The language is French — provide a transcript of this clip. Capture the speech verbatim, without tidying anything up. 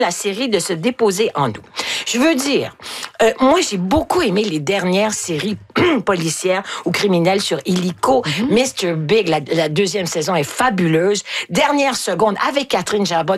la série de se déposer en nous. Je veux dire, euh, moi, j'ai beaucoup aimé les dernières séries policières ou criminelles sur Illico. Mm-hmm. mister Big, la, la deuxième saison est fabuleuse. Dernière seconde, avec Catherine Jabot,